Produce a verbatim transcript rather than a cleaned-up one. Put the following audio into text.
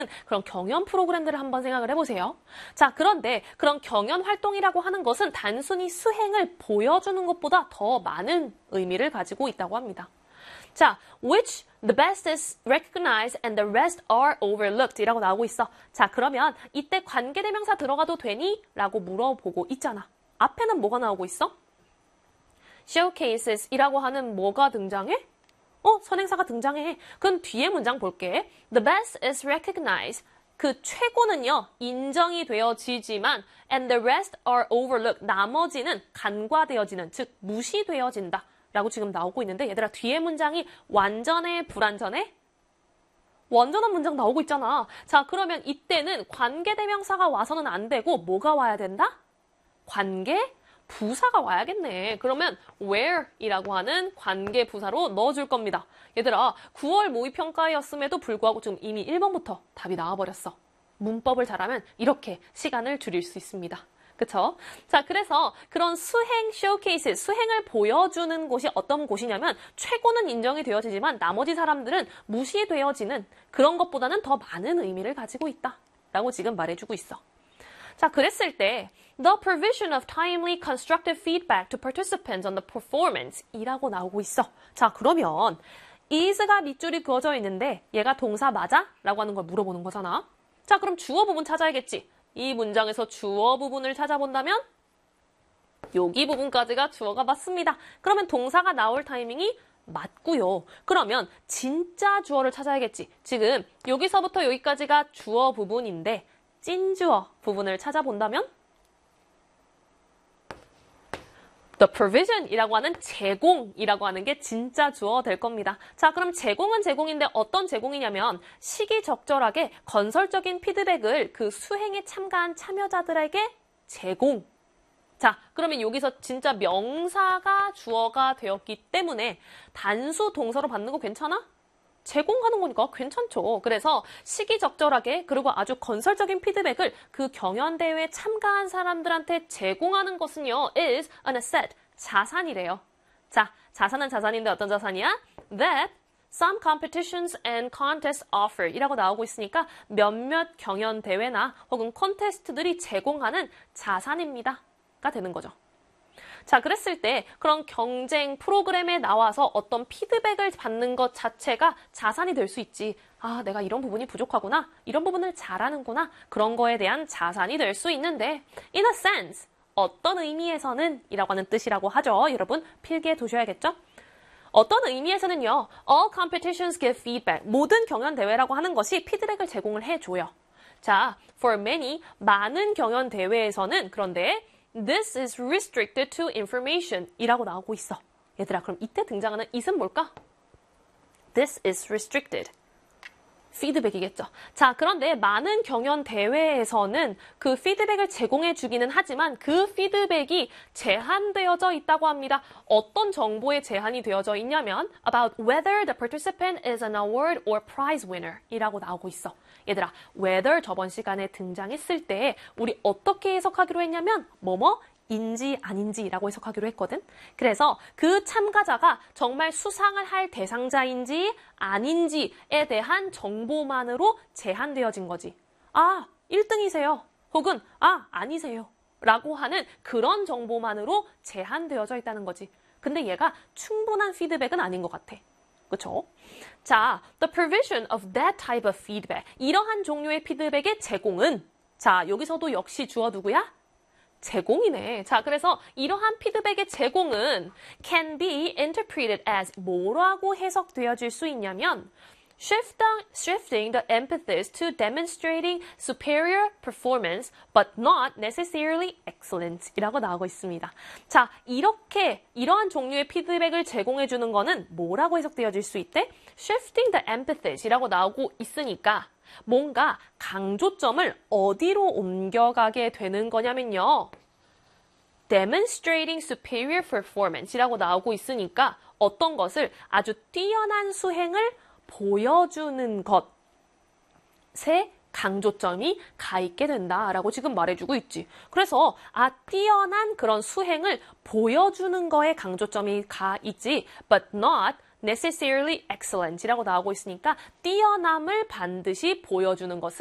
그런 경연 프로그램들을 한번 생각을 해보세요. 자, 그런데 그런 경연 활동이라고 하는 것은 단순히 수행을 보여주는 것보다 더 많은 의미를 가지고 있다고 합니다. 자, which the best is recognized and the rest are overlooked 이라고 나오고 있어. 자, 그러면 이때 관계대명사 들어가도 되니? 라고 물어보고 있잖아. 앞에는 뭐가 나오고 있어? showcases 이라고 하는 뭐가 등장해? 어, 선행사가 등장해. 그럼 뒤에 문장 볼게. The best is recognized. 그 최고는요, 인정이 되어지지만 and the rest are overlooked. 나머지는 간과되어지는, 즉 무시되어진다. 라고 지금 나오고 있는데 얘들아 뒤에 문장이 완전해, 불완전해? 완전한 문장 나오고 있잖아. 자, 그러면 이때는 관계대명사가 와서는 안 되고 뭐가 와야 된다? 관계 부사가 와야겠네. 그러면 where 이라고 하는 관계 부사로 넣어줄 겁니다. 얘들아 구월 모의평가였음에도 불구하고 지금 이미 일 번부터 답이 나와버렸어. 문법을 잘하면 이렇게 시간을 줄일 수 있습니다. 그쵸? 자, 그래서 그런 수행 showcase, 수행을 보여주는 곳이 어떤 곳이냐면 최고는 인정이 되어지지만 나머지 사람들은 무시되어지는 그런 것보다는 더 많은 의미를 가지고 있다. 라고 지금 말해주고 있어. 자, 그랬을 때 The provision of timely constructive feedback to participants on the performance 이라고 나오고 있어. 자, 그러면 is가 밑줄이 그어져 있는데 얘가 동사 맞아? 라고 하는 걸 물어보는 거잖아. 자, 그럼 주어 부분 찾아야겠지. 이 문장에서 주어 부분을 찾아본다면 여기 부분까지가 주어가 맞습니다. 그러면 동사가 나올 타이밍이 맞고요. 그러면 진짜 주어를 찾아야겠지. 지금 여기서부터 여기까지가 주어 부분인데 찐주어 부분을 찾아본다면 The provision 이라고 하는 제공이라고 하는 게 진짜 주어 될 겁니다. 자, 그럼 제공은 제공인데 어떤 제공이냐면 시기적절하게 건설적인 피드백을 그 수행에 참가한 참여자들에게 제공. 자, 그러면 여기서 진짜 명사가 주어가 되었기 때문에 단수 동사로 받는 거 괜찮아? 제공하는 거니까 괜찮죠. 그래서 시기적절하게 그리고 아주 건설적인 피드백을 그 경연대회에 참가한 사람들한테 제공하는 것은요 is an asset, 자산이래요. 자, 자산은 자산인데 어떤 자산이야? That some competitions and contests offer 이라고 나오고 있으니까 몇몇 경연대회나 혹은 콘테스트들이 제공하는 자산입니다. 가 되는 거죠. 자, 그랬을 때 그런 경쟁 프로그램에 나와서 어떤 피드백을 받는 것 자체가 자산이 될 수 있지. 아, 내가 이런 부분이 부족하구나. 이런 부분을 잘하는구나. 그런 거에 대한 자산이 될 수 있는데 in a sense, 어떤 의미에서는 이라고 하는 뜻이라고 하죠. 여러분 필기해 두셔야겠죠? 어떤 의미에서는요. All competitions give feedback. 모든 경연 대회라고 하는 것이 피드백을 제공을 해줘요. 자, for many, 많은 경연 대회에서는 그런데 This is restricted to information 이라고 나오고 있어. 얘들아, 그럼 이때 등장하는 it은 뭘까? This is restricted. 피드백이겠죠. 자, 그런데 많은 경연 대회에서는 그 피드백을 제공해 주기는 하지만 그 피드백이 제한되어져 있다고 합니다. 어떤 정보에 제한이 되어져 있냐면 about whether the participant is an award or prize winner 이라고 나오고 있어. 얘들아, whether 저번 시간에 등장했을 때 우리 어떻게 해석하기로 했냐면 뭐뭐? 인지 아닌지라고 해석하기로 했거든. 그래서 그 참가자가 정말 수상을 할 대상자인지 아닌지에 대한 정보만으로 제한되어진 거지. 아, 일 등이세요. 혹은 아, 아니세요. 라고 하는 그런 정보만으로 제한되어져 있다는 거지. 근데 얘가 충분한 피드백은 아닌 것 같아. 그쵸? 자, the provision of that type of feedback. 이러한 종류의 피드백의 제공은 자, 여기서도 역시 주어 누구야? 제공이네. 자, 그래서 이러한 피드백의 제공은 can be interpreted as 뭐라고 해석되어질 수 있냐면 shifting, shifting the emphasis to demonstrating superior performance but not necessarily excellence 이라고 나오고 있습니다. 자, 이렇게 이러한 종류의 피드백을 제공해 주는 거는 뭐라고 해석되어질 수 있대? shifting the emphasis 이라고 나오고 있으니까 뭔가 강조점을 어디로 옮겨가게 되는 거냐면요. demonstrating superior performance 이라고 나오고 있으니까 어떤 것을 아주 뛰어난 수행을 보여주는 것에 강조점이 가 있게 된다라고 지금 말해주고 있지. 그래서 아, 뛰어난 그런 수행을 보여주는 거에 강조점이 가 있지. but not necessarily excellent이라고 나오고 있으니까 뛰어남을 반드시 보여주는 것을